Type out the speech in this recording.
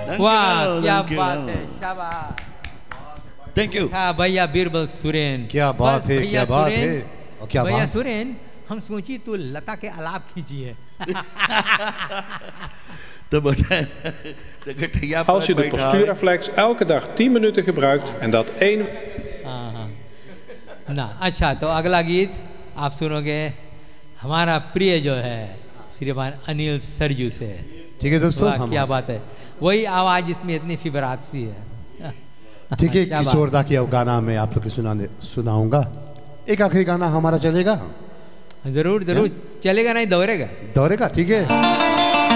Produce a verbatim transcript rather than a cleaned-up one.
वाह क्या बात है, शाबाश, थैंक यू। हाँ भैया बीरबल सुरेन, क्या बात है, क्या बात है, क्या भैया बात। सुरेन, हम सोची तू लता के आलाप खींचिए। Als je de postuurreflex elke dag tien minuten gebruikt en dat één... हाँ हाँ ना, अच्छा तो अगला गीत आप सुनोगे हमारा प्रिय जो है श्रीमान अनिल सरजू से। ठीक है दोस्तों, वाह क्या बात है, वही आवाज़ जिसमें इतनी फिबरात सी है। ठीक है, क्या बात। किशोरदा की गाना मैं आप लोग को सुनाने सुनाऊंगा। एक आखिरी गाना हमारा चलेगा, जरूर जरूर चलेगा, नहीं दौड़ेगा दौड़ेगा, ठीक है।